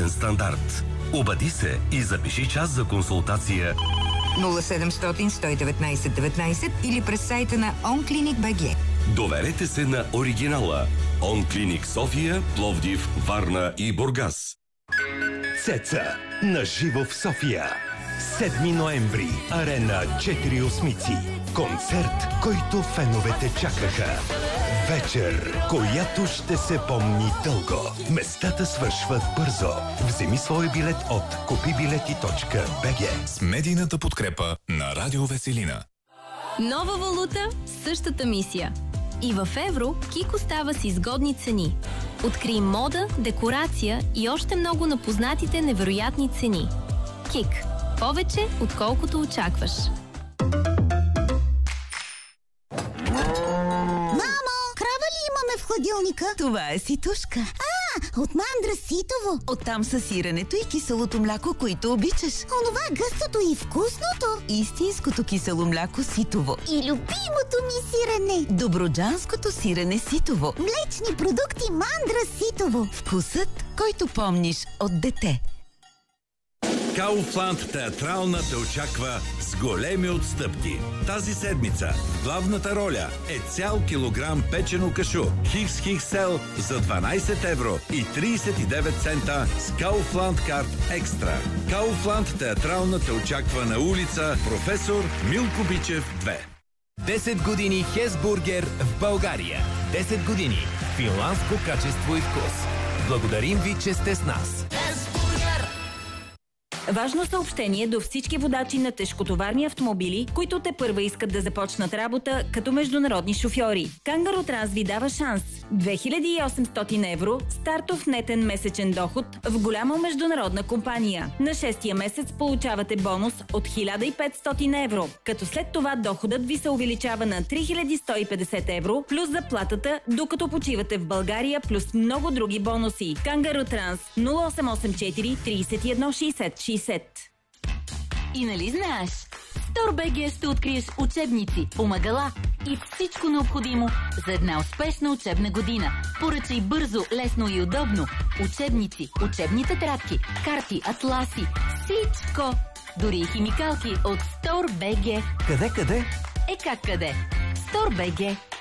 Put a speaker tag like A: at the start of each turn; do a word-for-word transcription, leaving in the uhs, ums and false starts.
A: международен стандарт. Обади се и запиши час за консултация
B: нула седемстотин сто и деветнайсет деветнайсет или през сайта на онклиник точка би джи.
A: Доверете се на оригинала. Онклиник София, Пловдив, Варна и Бургас.
C: Цеца на живо в София. седми ноември. Арена Четири осмици. Концерт, който феновете чакаха. Вечер, която ще се помни дълго. Местата свършват бързо. Вземи свой билет от купибилети точка би джи.
D: С медийната подкрепа на Радио Веселина.
E: Нова валута, същата мисия. И в евро Кик остава с изгодни цени. Открий мода, декорация и още много на познатите невероятни цени. Кик. Повече, отколкото очакваш.
F: Мамо, крава ли имаме в хладилника?
G: Това е ситушка.
F: А, от мандра ситово.
G: Оттам са сиренето и киселото мляко, които обичаш.
F: Онова гъстото и вкусното.
G: Истинското кисело мляко ситово.
F: И любимото ми сирене.
G: Добруджанското сирене ситово.
F: Млечни продукти мандра ситово.
G: Вкусът, който помниш от дете.
H: Кауфланд театрална те очаква с големи отстъпки. Тази седмица главната роля е цял килограм печено кашу Хикс Хиксел за дванайсет евро и трийсет и девет цента с Кауфланд карт екстра. Кауфланд театрална те очаква на улица Професор Милко Бичев две.
I: десет години Хесбургер в България. десет години финландско качество и вкус. Благодарим ви, че сте с нас.
J: Важно съобщение до всички водачи на тежкотоварни автомобили, които те първа искат да започнат работа като международни шофьори. Кангаро Транс ви дава шанс. две хиляди и осемстотин евро стартов нетен месечен доход в голяма международна компания. На шестия месец получавате бонус от хиляда и петстотин евро, като след това доходът ви се увеличава на три хиляди сто и петдесет евро плюс заплатата, докато почивате в България, плюс много други бонуси. Кангаро Транс нула осем осем четири трийсет и едно шейсет шейсет.
K: И нали знаеш? В StoreBG ще откриеш учебници, помагала и всичко необходимо за една успешна учебна година. Поръчай бързо, лесно и удобно. Учебници, учебни тетрадки, карти, атласи, всичко. Дори и химикалки от StoreBG.
I: Къде, къде?
K: Е как къде? StoreBG.